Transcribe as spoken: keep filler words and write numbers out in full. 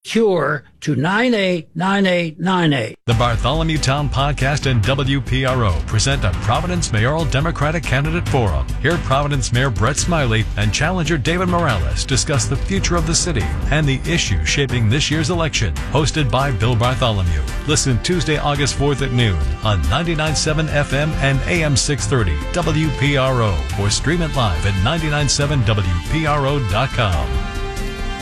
CURE to nine eight nine eight nine eight. The Bartholomew Town Podcast and W P R O present a Providence Mayoral Democratic Candidate Forum. Hear Providence Mayor Brett Smiley and challenger David Morales discuss the future of the city and the issues shaping this year's election. Hosted by Bill Bartholomew. Listen Tuesday, August fourth at noon on ninety-nine point seven F M and A M six thirty W P R O or stream it live at nine nine seven W P R O dot com.